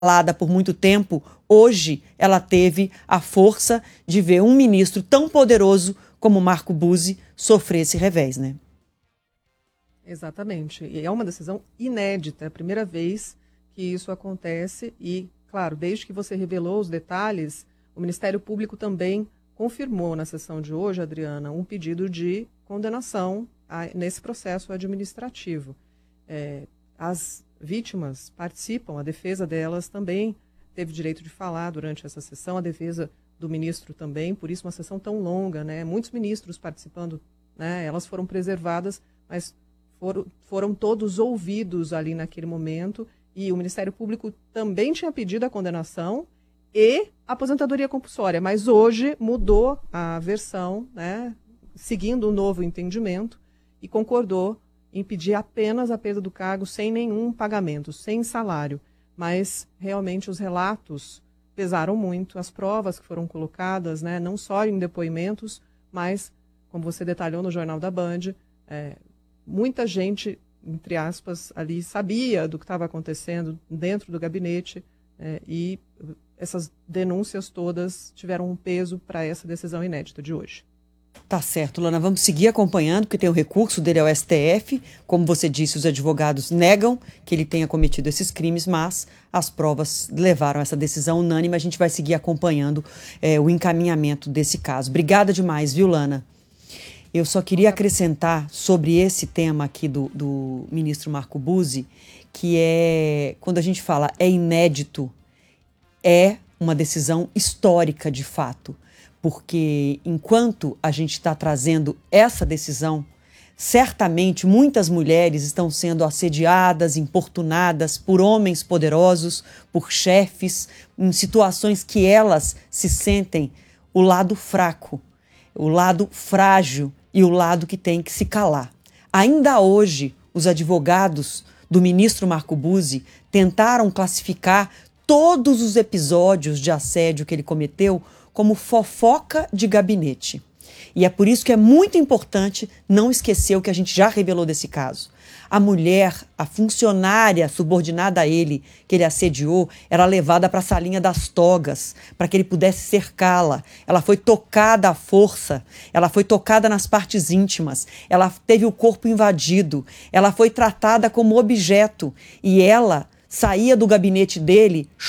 calada por muito tempo, hoje ela teve a força de ver um ministro tão poderoso como Marco Buzzi sofrer esse revés, né? Exatamente. E é uma decisão inédita, é a primeira vez que isso acontece e, claro, desde que você revelou os detalhes, o Ministério Público também confirmou na sessão de hoje, Adriana, um pedido de condenação nesse processo administrativo. As vítimas participam, a defesa delas também teve direito de falar durante essa sessão, a defesa do ministro também, por isso uma sessão tão longa, né? Muitos ministros participando, né? Elas foram preservadas, mas foram todos ouvidos ali naquele momento, e o Ministério Público também tinha pedido a condenação e a aposentadoria compulsória, mas hoje mudou a versão, né? Seguindo um novo entendimento, e concordou em pedir apenas a perda do cargo sem nenhum pagamento, sem salário. Mas realmente os relatos pesaram muito, as provas que foram colocadas, né, não só em depoimentos, mas, como você detalhou no Jornal da Band, muita gente, entre aspas, ali sabia do que estava acontecendo dentro do gabinete, e essas denúncias todas tiveram um peso para essa decisão inédita de hoje. Tá certo, Lana, vamos seguir acompanhando, porque tem o recurso dele ao STF. Como você disse, os advogados negam que ele tenha cometido esses crimes, mas as provas levaram a essa decisão unânime. A gente vai seguir acompanhando o encaminhamento desse caso. Obrigada demais, viu, Lana? Eu só queria acrescentar sobre esse tema aqui do ministro Marco Buzzi, que quando a gente fala é inédito, é uma decisão histórica de fato. Porque enquanto a gente está trazendo essa decisão, certamente muitas mulheres estão sendo assediadas, importunadas por homens poderosos, por chefes, em situações que elas se sentem o lado fraco, o lado frágil e o lado que tem que se calar. Ainda hoje, os advogados do ministro Marco Buzzi tentaram classificar todos os episódios de assédio que ele cometeu como fofoca de gabinete. E é por isso que é muito importante não esquecer o que a gente já revelou desse caso. A mulher, a funcionária subordinada a ele, que ele assediou, era levada para a salinha das togas, para que ele pudesse cercá-la. Ela foi tocada à força, ela foi tocada nas partes íntimas, ela teve o corpo invadido, ela foi tratada como objeto e ela saía do gabinete dele